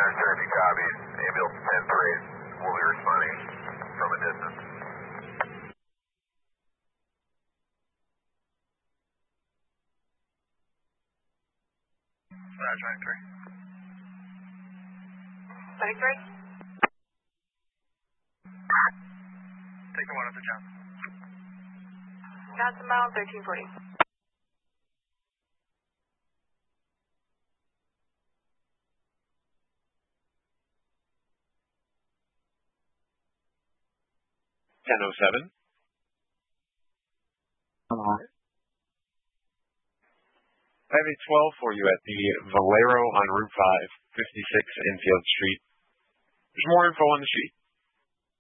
sure if you copied. Ambulance 10-3 will be responding from a distance. Roger, 93. 93? Take the one up to Johnson. Johnson Mile, 1340. $10.07. I have a 12 for you at the Valero on Route 5, 56 Enfield Street. There's more info on the sheet.